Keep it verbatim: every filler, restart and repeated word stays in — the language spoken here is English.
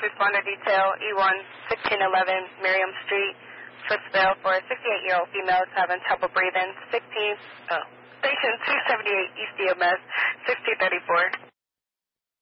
responder detail, E one sixteen eleven Miriam Street, Swiftsville, for a sixty-eight-year-old female who's having trouble breathing. sixteen, oh, station two seventy-eight East E M S, sixty thirty-four.